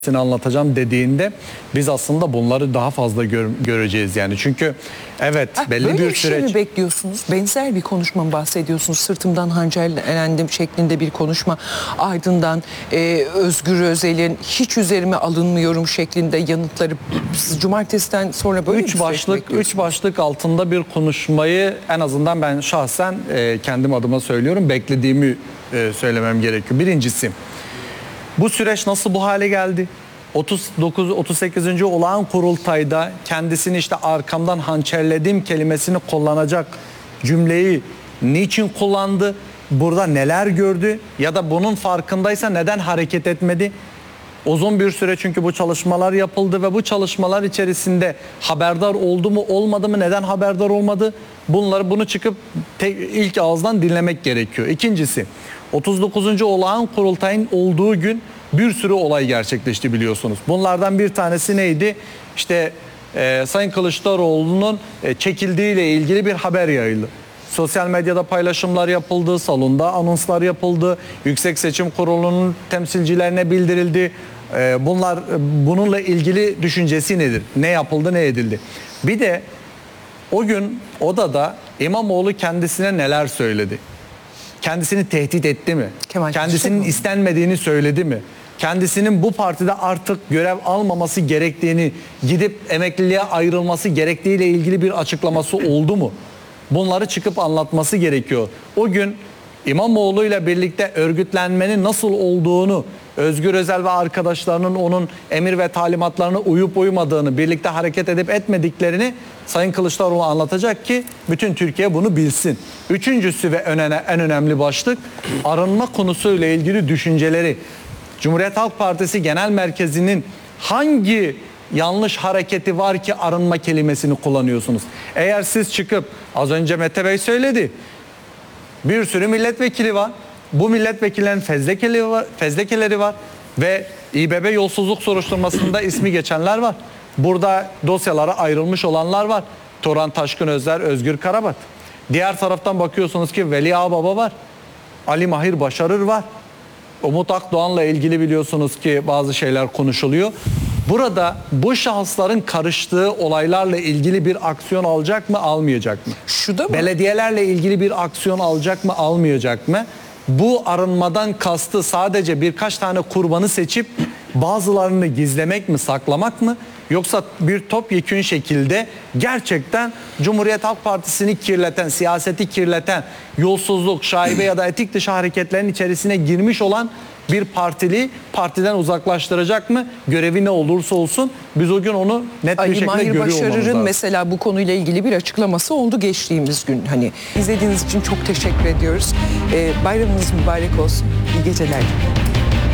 anlatacağım dediğinde biz aslında bunları daha fazla göreceğiz yani. Çünkü evet belli böyle bir süreç. Şey mi bekliyorsunuz? Benzer bir konuşma mı bahsediyorsunuz? Sırtımdan hançerlendim şeklinde bir konuşma. Ardından Özgür Özel'in hiç üzerime alınmıyorum şeklinde yanıtları. Siz cumartesiden sonra böyle Üç başlık altında bir konuşmayı en azından ben şahsen kendim adıma söylüyorum. Beklediğimi söylemem gerekiyor. Birincisi, bu süreç nasıl bu hale geldi? 38. olağan kurultayda kendisini işte arkamdan hançerledim kelimesini kullanacak cümleyi niçin kullandı? Burada neler gördü? Ya da bunun farkındaysa neden hareket etmedi? Uzun bir süre çünkü bu çalışmalar yapıldı ve bu çalışmalar içerisinde haberdar oldu mu olmadı mı, neden haberdar olmadı? Bunu çıkıp ilk ağızdan dinlemek gerekiyor. İkincisi, 39. olağan kurultayın olduğu gün bir sürü olay gerçekleşti biliyorsunuz. Bunlardan bir tanesi neydi? İşte Sayın Kılıçdaroğlu'nun çekildiğiyle ilgili bir haber yayıldı. Sosyal medyada paylaşımlar yapıldı, salonda anonslar yapıldı, Yüksek Seçim Kurulu'nun temsilcilerine bildirildi. Bununla ilgili düşüncesi nedir? Ne yapıldı, ne edildi? Bir de o gün odada İmamoğlu kendisine neler söyledi? Kendisini tehdit etti mi? Kendisinin istenmediğini söyledi mi? Kendisinin bu partide artık görev almaması gerektiğini, gidip emekliliğe ayrılması gerektiğiyle ilgili bir açıklaması oldu mu? Bunları çıkıp anlatması gerekiyor. O gün İmamoğlu ile birlikte örgütlenmenin nasıl olduğunu, Özgür Özel ve arkadaşlarının onun emir ve talimatlarına uyup uymadığını, birlikte hareket edip etmediklerini Sayın Kılıçdaroğlu anlatacak ki bütün Türkiye bunu bilsin. Üçüncüsü ve en önemli başlık, arınma konusuyla ilgili düşünceleri. Cumhuriyet Halk Partisi Genel Merkezi'nin hangi yanlış hareketi var ki arınma kelimesini kullanıyorsunuz? Eğer siz çıkıp, az önce Mete Bey söyledi, bir sürü milletvekili var. Bu milletvekillerinin fezlekeleri var ve İBB yolsuzluk soruşturmasında ismi geçenler var. Burada dosyalara ayrılmış olanlar var. Turan Taşkın Özler, Özgür Karabat. Diğer taraftan bakıyorsunuz ki Veli Ağbaba var. Ali Mahir Başarır var. Umut Akdoğan'la ilgili biliyorsunuz ki bazı şeyler konuşuluyor. Burada bu şahısların karıştığı olaylarla ilgili bir aksiyon alacak mı, almayacak mı? Şu da mı? Belediyelerle ilgili bir aksiyon alacak mı, almayacak mı? Bu arınmadan kastı sadece birkaç tane kurbanı seçip bazılarını gizlemek mi, saklamak mı? Yoksa bir topyekün şekilde gerçekten Cumhuriyet Halk Partisi'ni kirleten, siyaseti kirleten, yolsuzluk, şaibe ya da etik dışı hareketlerin içerisine girmiş olan bir partiden uzaklaştıracak mı? Görevi ne olursa olsun biz o gün onu net bir şekilde görüyor olmamız lazım. Ali Mahir Başarır'ın mesela bu konuyla ilgili bir açıklaması oldu geçtiğimiz gün. Hani izlediğiniz için çok teşekkür ediyoruz. Bayramınız mübarek olsun. İyi geceler.